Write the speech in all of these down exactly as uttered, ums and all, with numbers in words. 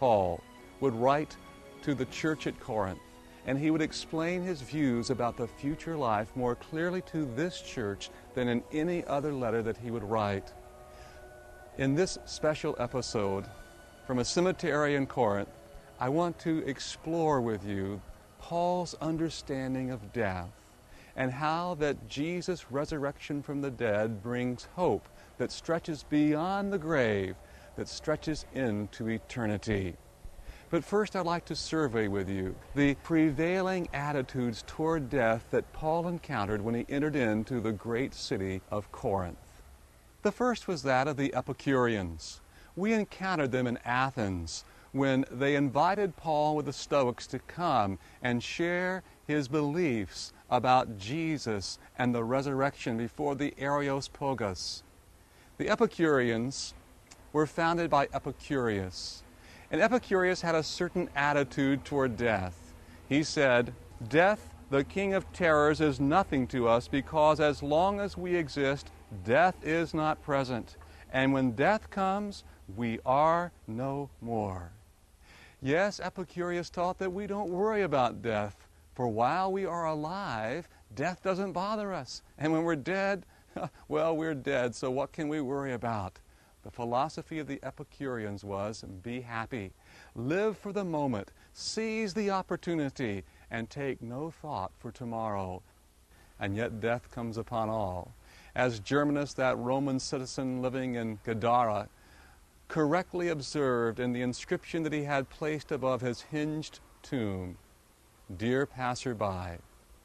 Paul, would write to the church at Corinth, and he would explain his views about the future life more clearly to this church than in any other letter that he would write. In this special episode, from a cemetery in Corinth, I want to explore with you Paul's understanding of death and how that Jesus' resurrection from the dead brings hope that stretches beyond the grave, that stretches into eternity. But first, I'd like to survey with you the prevailing attitudes toward death that Paul encountered when he entered into the great city of Corinth. The first was that of the Epicureans. We encountered them in Athens when they invited Paul with the Stoics to come and share his beliefs about Jesus and the resurrection before the Areopagus. The Epicureans were founded by Epicurus. And Epicurus had a certain attitude toward death. He said, "Death, the king of terrors, is nothing to us because as long as we exist, death is not present. And when death comes, we are no more." Yes, Epicurus taught that we don't worry about death, for while we are alive, death doesn't bother us. And when we're dead, well, we're dead, so what can we worry about? The philosophy of the Epicureans was, be happy, live for the moment, seize the opportunity, and take no thought for tomorrow. And yet death comes upon all. As Germanus, that Roman citizen living in Gadara, correctly observed in the inscription that he had placed above his hinged tomb, "Dear passerby,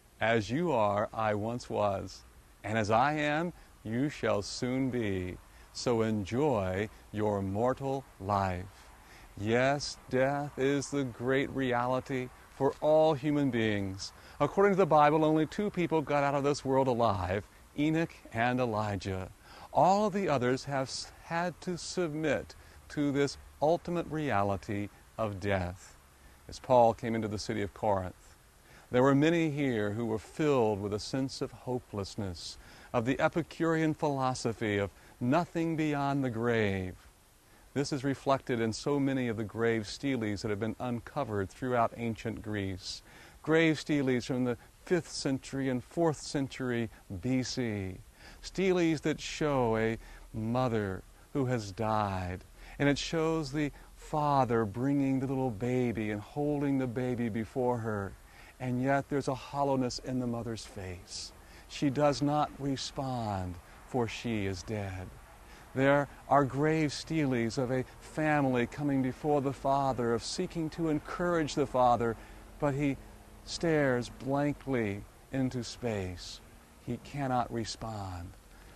as you are, I once was, and as I am, you shall soon be. So enjoy your mortal life." Yes, death is the great reality for all human beings. According to the Bible, only two people got out of this world alive, Enoch and Elijah. All of the others have had to submit to this ultimate reality of death. As Paul came into the city of Corinth, there were many here who were filled with a sense of hopelessness, of the Epicurean philosophy of nothing beyond the grave. This is reflected in so many of the grave steles that have been uncovered throughout ancient Greece. Grave steles from the fifth century and fourth century B C. Steles that show a mother who has died, and it shows the father bringing the little baby and holding the baby before her, and yet there's a hollowness in the mother's face. She does not respond, for she is dead. There are grave steles of a family coming before the father, of seeking to encourage the father, but he stares blankly into space. He cannot respond.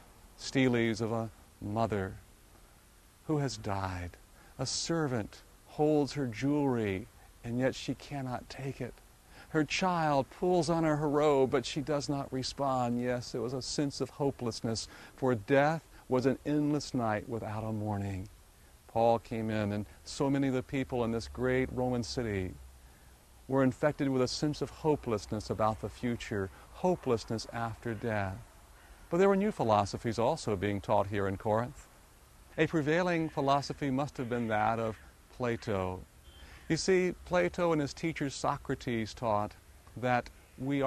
Steles of a mother who has died. A servant holds her jewelry, and yet she cannot take it. Her child pulls on her robe, but she does not respond. Yes, there was a sense of hopelessness, for death was an endless night without a morning. Paul came in, and so many of the people in this great Roman city were infected with a sense of hopelessness about the future, hopelessness after death. But there were new philosophies also being taught here in Corinth. A prevailing philosophy must have been that of Plato. You see, Plato and his teacher Socrates taught that we